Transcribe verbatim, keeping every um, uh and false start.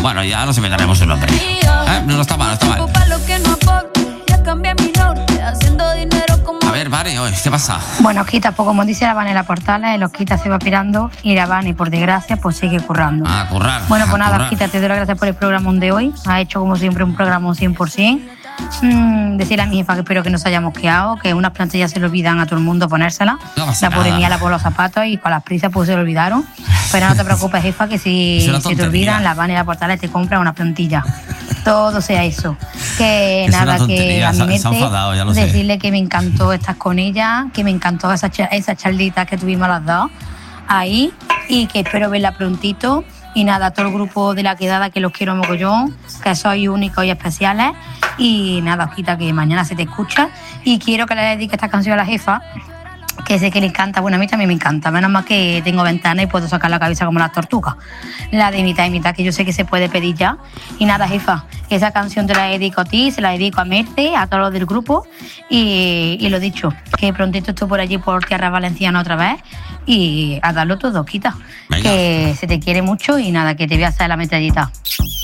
Bueno, ya nos inventaremos el nombre. ¿Eh? No está mal, no está mal. A ver, Vane, hoy, ¿qué pasa? Bueno, Quita, pues como dice la Vane en la portada, el Quita se va pirando y la Vane, por desgracia, pues sigue currando. A currar. Bueno, pues a nada, currar. Quita, te doy las gracias por el programa de hoy. Ha hecho, como siempre, un programa cien por ciento. Mm, decirle a mi jefa que espero que no se haya mosqueado, que unas plantillas se le olvidan a todo el mundo ponérselas. No pasa la pobre nada. mía la por los zapatos y con las prisas pues se lo olvidaron. Pero no te preocupes, jefa, que si Es una se te tontería. olvidan, la Vane y la portada te compra una plantilla. Todo sea eso. Que Es una nada, que tontería, a se- mi se ha mente enfadado, ya lo sé. decirle que me encantó estar con ella, que me encantó esa, cha- esa charlita que tuvimos las dos ahí y que espero verla prontito. Y nada, a todo el grupo de la quedada que los quiero mogollón, que sois únicos y especiales. Y nada, Osquita, que mañana se te escucha. Y quiero que le dedique esta canción a la jefa, que sé que le encanta. Bueno, a mí también me encanta, menos mal que tengo ventana y puedo sacar la cabeza como las tortugas. La de mitad y mitad, que yo sé que se puede pedir ya. Y nada, jefa, que esa canción te la dedico a ti, se la dedico a Merte, a todos los del grupo. Y, y lo dicho, que prontito estoy por allí por tierra valenciana otra vez. Y a darlo todo, Quita. Venga. Que se te quiere mucho y nada, que te voy a hacer la metrallita.